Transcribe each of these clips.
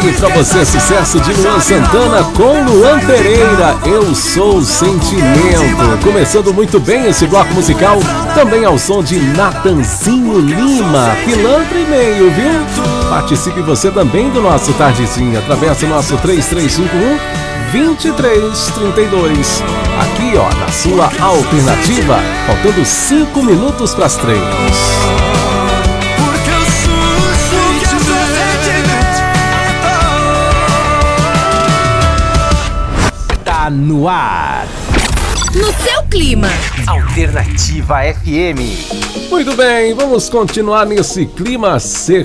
aí pra você, sucesso de Luan Santana com Luan Pereira, Eu Sou Sentimento. Começando muito bem esse bloco musical, também ao som de Natanzinho Lima, pilantra e meio, viu? Participe você também do nosso Tardezinha, através do nosso 3351-2332. Aqui, ó, na sua alternativa, faltando 5 minutos para as 3. Tá no ar. No seu clima. Alternativa FM. Muito bem, vamos continuar nesse clima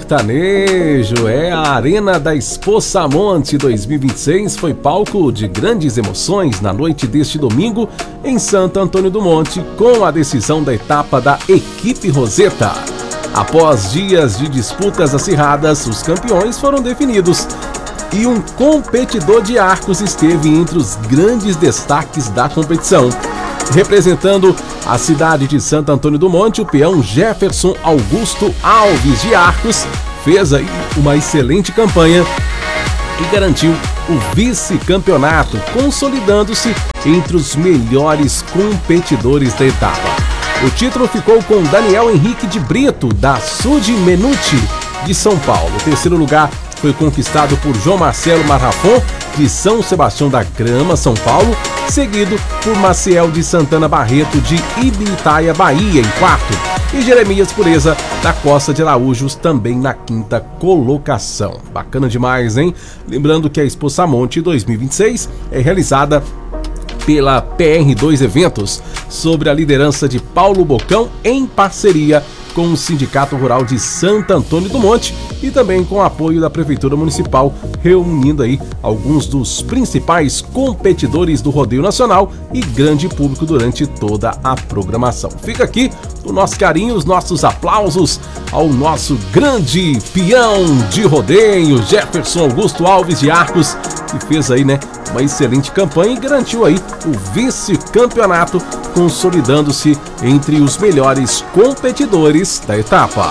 sertanejo. A Arena da Espossamonte 2026 foi palco de grandes emoções na noite deste domingo em Santo Antônio do Monte, com a decisão da etapa da equipe Roseta. Após dias de disputas acirradas, os campeões foram definidos e um competidor de arcos esteve entre os grandes destaques da competição. Representando a cidade de Santo Antônio do Monte, o peão Jefferson Augusto Alves de Arcos fez aí uma excelente campanha e garantiu o vice-campeonato, consolidando-se entre os melhores competidores da etapa. O título ficou com Daniel Henrique de Brito, da Sud Menuti de São Paulo. O terceiro lugar foi conquistado por João Marcelo Marrafon, de São Sebastião da Grama, São Paulo, seguido por Maciel de Santana Barreto, de Ibitaia, Bahia, em quarto, e Jeremias Pureza, da Costa de Araújos, também na quinta colocação. Bacana demais, hein? Lembrando que a Espossamonte 2026 é realizada pela PR2 Eventos, sob a liderança de Paulo Bocão, em parceria com o Sindicato Rural de Santo Antônio do Monte e também com o apoio da Prefeitura Municipal, reunindo aí alguns dos principais competidores do rodeio nacional e grande público durante toda a programação. Fica aqui o nosso carinho, os nossos aplausos ao nosso grande peão de rodeio, Jefferson Augusto Alves de Arcos, que fez aí, né, uma excelente campanha e garantiu aí o vice-campeonato, consolidando-se entre os melhores competidores da etapa.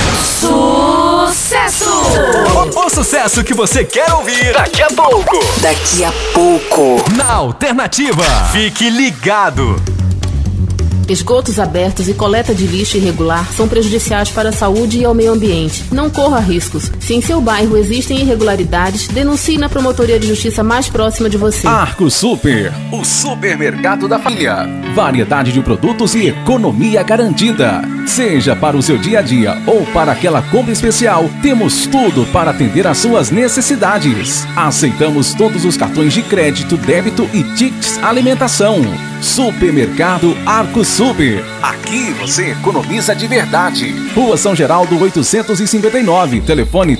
Sucesso! O sucesso que você quer ouvir daqui a pouco. Daqui a pouco. Na Alternativa. Fique ligado. Esgotos abertos e coleta de lixo irregular são prejudiciais para a saúde e ao meio ambiente. Não corra riscos. Se em seu bairro existem irregularidades, denuncie na Promotoria de Justiça mais próxima de você. Arco Super, o supermercado da família. Variedade de produtos e economia garantida. Seja para o seu dia a dia ou para aquela compra especial, temos tudo para atender às suas necessidades. Aceitamos todos os cartões de crédito, débito e tickets alimentação. Supermercado Arco Super. Aqui você economiza de verdade. Rua São Geraldo 859, telefone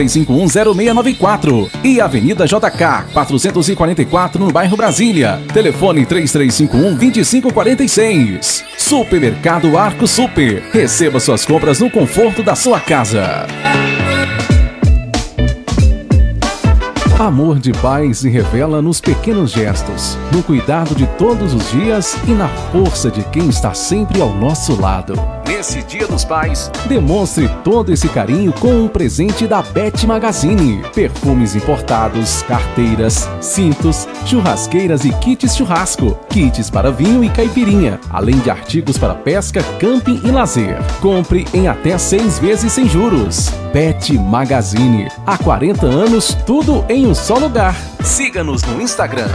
33510694 e Avenida JK 444 no bairro Brasília, telefone 33512546. Supermercado Arco Super. Receba suas compras no conforto da sua casa. Amor de pai se revela nos pequenos gestos, no cuidado de todos os dias e na força de quem está sempre ao nosso lado. Nesse Dia dos Pais, demonstre todo esse carinho com um presente da Bet Magazine. Perfumes importados, carteiras, cintos, churrasqueiras e kits churrasco, kits para vinho e caipirinha, além de artigos para pesca, camping e lazer. Compre em até 6 vezes sem juros. Bet Magazine. Há 40 anos, tudo em um só lugar. Siga-nos no Instagram.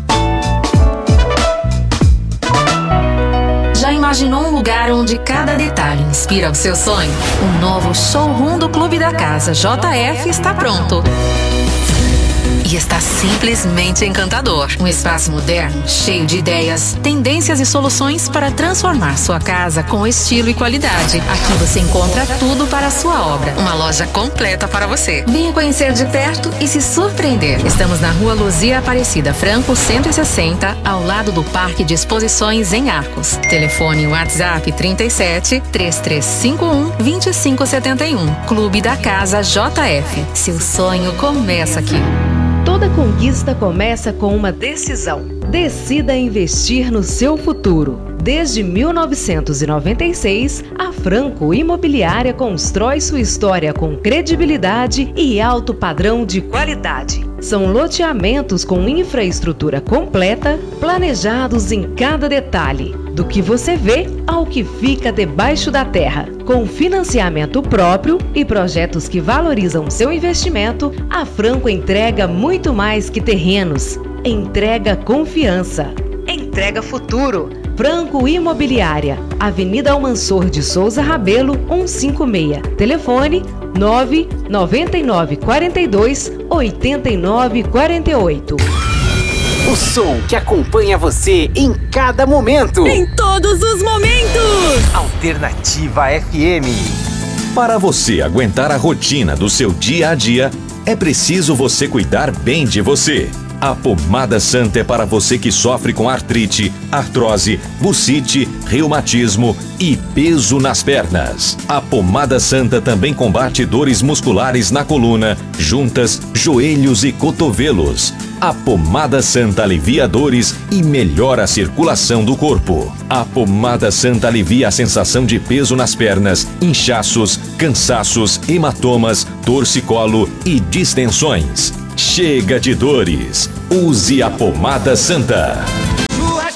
Já imaginou um lugar onde cada detalhe inspira o seu sonho? O novo showroom do Clube da Casa JF está pronto. E está simplesmente encantador. Um espaço moderno, cheio de ideias, tendências e soluções para transformar sua casa com estilo e qualidade. Aqui você encontra tudo para a sua obra. Uma loja completa para você. Venha conhecer de perto e se surpreender. Estamos na Rua Luzia Aparecida Franco 160, ao lado do Parque de Exposições em Arcos. Telefone WhatsApp 37 3351 2571. Clube da Casa JF. Seu sonho começa aqui. Toda conquista começa com uma decisão. Decida investir no seu futuro. Desde 1996, a Franco Imobiliária constrói sua história com credibilidade e alto padrão de qualidade. São loteamentos com infraestrutura completa, planejados em cada detalhe, do que você vê ao que fica debaixo da terra. Com financiamento próprio e projetos que valorizam seu investimento, a Franco entrega muito mais que terrenos. Entrega confiança. Entrega futuro. Franco Imobiliária, Avenida Almansor de Souza Rabelo, 156. Telefone 99942-8948. O som que acompanha você em cada momento. Em todos os momentos. Alternativa FM. Para você aguentar a rotina do seu dia a dia, é preciso você cuidar bem de você. A Pomada Santa é para você que sofre com artrite, artrose, bursite, reumatismo e peso nas pernas. A Pomada Santa também combate dores musculares na coluna, juntas, joelhos e cotovelos. A Pomada Santa alivia dores e melhora a circulação do corpo. A Pomada Santa alivia a sensação de peso nas pernas, inchaços, cansaços, hematomas, torcicolo e distensões. Chega de dores. Use a Pomada Santa.